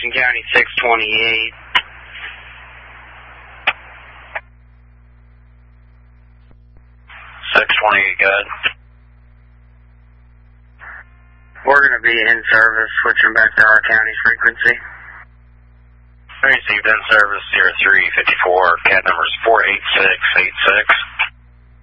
Jefferson County 628. Good. We're going to be in service, switching back to our county's frequency. Received in service 0354, cat number is 48686.